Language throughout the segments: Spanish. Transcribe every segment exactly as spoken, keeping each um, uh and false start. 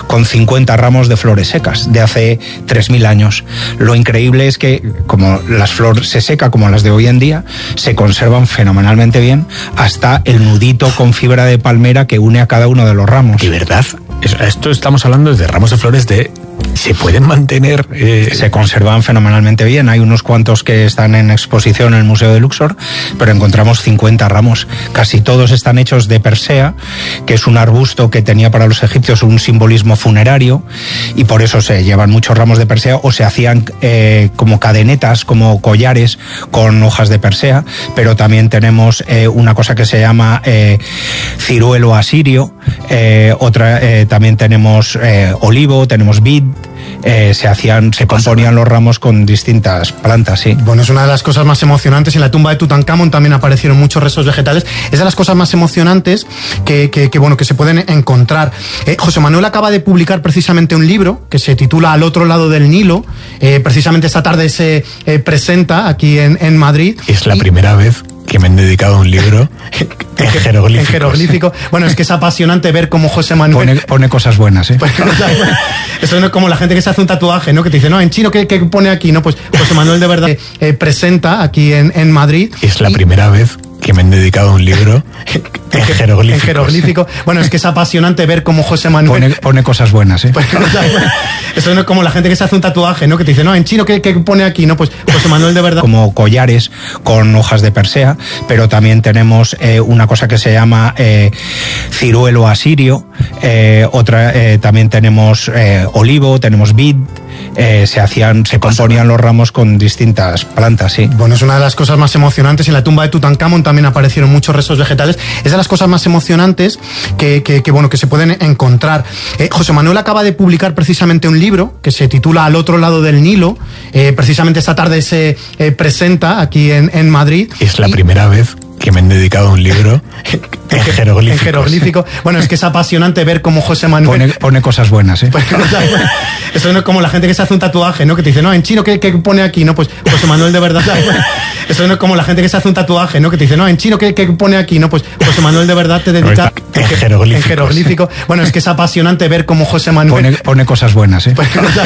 con cincuenta ramos de flores secas de hace tres mil años. Lo increíble es que, como las flores se seca como las de hoy en día, se conservan fenomenalmente bien, hasta el nudito con fibra de palmera que une a cada uno de los ramos. ¿De verdad? Esto estamos hablando de ramos de flores de... ¿Se pueden mantener? Eh... Se conservan fenomenalmente bien. Hay unos cuantos que están en exposición en el Museo de Luxor, pero encontramos cincuenta ramos. Casi todos están hechos de persea, que es un arbusto que tenía para los egipcios un simbolismo funerario, y por eso se llevan muchos ramos de persea, o se hacían eh, como cadenetas, como collares con hojas de persea. Pero también tenemos eh, una cosa que se llama eh, ciruelo asirio, eh, otra eh, también tenemos eh, olivo, tenemos vid. Eh, se hacían, se componían los ramos con distintas plantas, sí. Bueno, es una de las cosas más emocionantes. En la tumba de Tutankamón también aparecieron muchos restos vegetales. Es de las cosas más emocionantes que, que, que bueno, que se pueden encontrar. Eh, José Manuel acaba de publicar precisamente un libro que se titula Al otro lado del Nilo. Eh, precisamente esta tarde se eh, presenta aquí en, en Madrid. Es la y... primera vez que me han dedicado a un libro en jeroglífico. En jeroglífico. Bueno, es que es apasionante ver cómo José Manuel... Pone, pone cosas buenas, ¿eh? Eso no es como la gente que se hace un tatuaje, ¿no? Que te dice, no, en chino, ¿qué, qué pone aquí? No, pues José Manuel de verdad eh, presenta aquí en, en Madrid. Es la y... primera vez que me han dedicado a un libro en jeroglífico. En jeroglífico. Bueno, es que es apasionante ver cómo José Manuel... Pone, pone cosas buenas, ¿eh? Eso no es como la gente que se hace un tatuaje, ¿no? Que te dice, no, en chino, ¿qué, qué pone aquí? No, pues José Manuel de verdad... Como collares con hojas de persea, pero también tenemos eh, una cosa que se llama eh, ciruelo asirio, eh, otra eh, también tenemos eh, olivo, tenemos vid. Eh, se hacían, se componían los ramos con distintas plantas, sí. Bueno, es una de las cosas más emocionantes. En la tumba de Tutankamón también aparecieron muchos restos vegetales. Es de las cosas más emocionantes que, que, que bueno, que se pueden encontrar. Eh, José Manuel acaba de publicar precisamente un libro que se titula Al otro lado del Nilo. Eh, precisamente esta tarde se eh, presenta aquí en, en Madrid. Es la y... primera vez que me han dedicado a un libro en jeroglífico. En jeroglífico. Bueno, es que es apasionante ver cómo José Manuel... Pone, pone cosas buenas, ¿eh? Eso no es como la gente que se hace un tatuaje, ¿no? Que te dice, no, en chino, ¿qué, qué pone aquí? No, pues José Manuel de verdad... Eso no es como la gente que se hace un tatuaje, ¿no? Que te dice, no, en chino, ¿qué, qué pone aquí? No, pues José Manuel de verdad te dedica... En jeroglífico. En jeroglífico. Bueno, es que es apasionante ver cómo José Manuel... Pone, pone cosas buenas, ¿eh?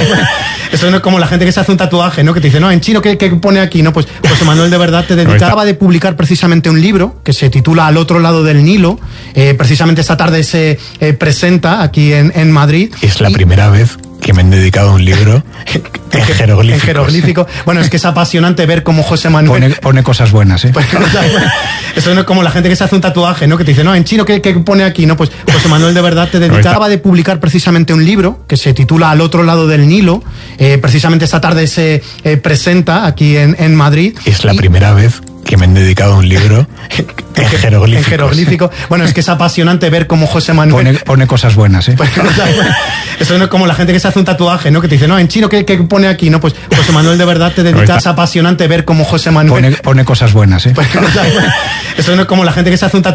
Eso no es como la gente que se hace un tatuaje, ¿no? Que te dice, no, en chino, ¿qué, qué pone aquí? No, pues José Manuel de verdad te dedica... Acaba de publicar precisamente un libro que se titula Al otro lado del Nilo. Eh, precisamente esta tarde se eh, presenta aquí en, en Madrid. Es la y... primera vez que me han dedicado a un libro en jeroglífico. En jeroglífico. Bueno, es que es apasionante ver cómo José Manuel... Pone, pone cosas buenas, ¿eh? Eso no es como la gente que se hace un tatuaje, ¿no? Que te dice, no, en chino, ¿qué, qué pone aquí? No, pues José Manuel de verdad te dedica... Acaba de publicar precisamente un libro que se titula Al otro lado del Nilo. Eh, precisamente esta tarde se eh, presenta aquí en, en Madrid. Es la y... primera vez que me han dedicado a un libro en jeroglífico. En jeroglífico. Bueno, es que es apasionante ver cómo José Manuel... Pone, pone cosas buenas, ¿eh? Eso no es como la gente que se hace un tatuaje, ¿no? Que te dice, no, en chino, ¿qué, qué pone aquí? No, pues José Manuel de verdad te dedica... Es apasionante ver cómo José Manuel... Pone, pone cosas buenas, ¿eh? Eso no es como la gente que se hace un tatuaje...